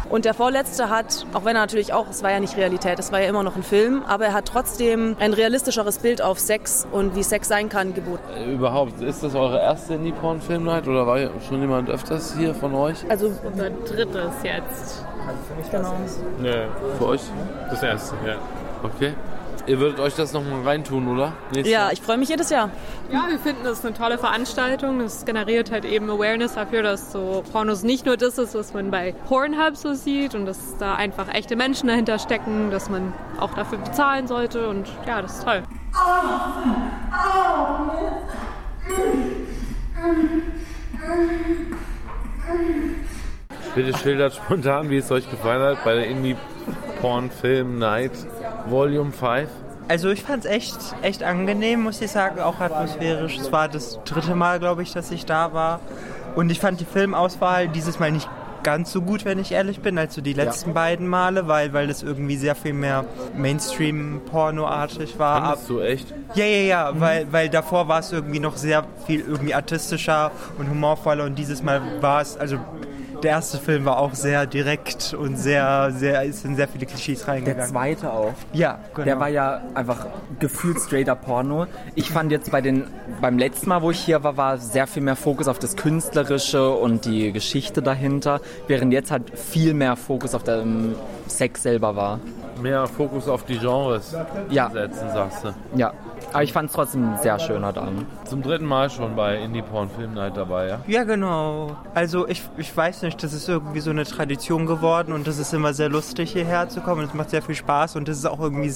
Und der vorletzte hat, auch wenn er natürlich auch, es war ja nicht Realität, es war ja immer noch ein Film, aber er hat trotzdem ein realistischeres Bild auf Sex und wie Sex sein kann geboten. Überhaupt, ist das eure erste Indie-Porn-Film-Night oder war schon jemand öfters hier von euch? Also unser drittes jetzt. Genau. Nee. Für euch? Das erste, ja. Okay. Ihr würdet euch das nochmal reintun, oder? Ja, ich freue mich jedes Jahr. Ja, wir finden das eine tolle Veranstaltung. Das generiert halt eben Awareness dafür, dass so Pornos nicht nur das ist, was man bei Pornhub so sieht und dass da einfach echte Menschen dahinter stecken, dass man auch dafür bezahlen sollte und ja, das ist toll. Bitte schildert spontan, wie es euch gefallen hat bei der Indie-Porn-Film-Night Volume 5. Also ich fand es echt angenehm, muss ich sagen, auch atmosphärisch. Es war das 3. Mal, glaube ich, dass ich da war. Und ich fand die Filmauswahl dieses Mal nicht ganz so gut, wenn ich ehrlich bin, als so die letzten beiden Male, weil das irgendwie sehr viel mehr Mainstream-Pornoartig war. Fandest du echt? Ja, weil davor war es irgendwie noch sehr viel irgendwie artistischer und humorvoller und dieses Mal war es, also der erste Film war auch sehr direkt und ist in sehr viele Klischees reingegangen. Der zweite auch. Ja, genau. Der war ja einfach gefühlt straighter Porno. Ich fand jetzt beim letzten Mal, wo ich hier war sehr viel mehr Fokus auf das Künstlerische und die Geschichte dahinter, während jetzt halt viel mehr Fokus auf den Sex selber war. Mehr Fokus auf die Genres setzen, sagst du. Ja, aber ich fand es trotzdem ein sehr schöner Abend. Zum 3. Mal schon bei Indie Porn Film Night dabei, ja? Ja, genau. Also ich weiß nicht, das ist irgendwie so eine Tradition geworden und das ist immer sehr lustig, hierher zu kommen. Es macht sehr viel Spaß und das ist auch irgendwie